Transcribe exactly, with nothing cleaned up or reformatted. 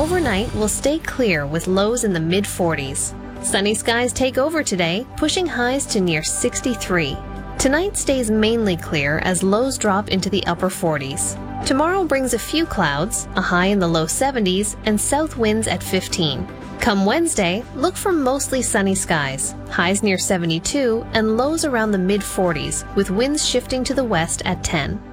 Overnight will stay clear with lows in the mid forties. Sunny skies take over today, pushing highs to near sixty-three. Tonight stays mainly clear as lows drop into the upper forties. Tomorrow brings a few clouds, a high in the low seventies, and south winds at fifteen. Come Wednesday, look for mostly sunny skies, highs near seventy-two and lows around the mid forties, with winds shifting to the west at ten.